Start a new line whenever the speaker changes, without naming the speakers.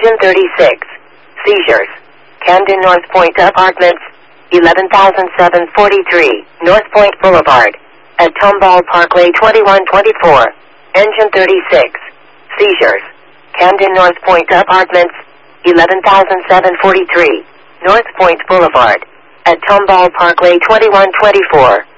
Engine 36. Seizures. Camden North Point Apartments, 11,743, North Point Boulevard. At Tomball Parkway 2124. Engine 36. Seizures. Camden North Point Apartments, 11,743, North Point Boulevard. At Tomball Parkway 2124.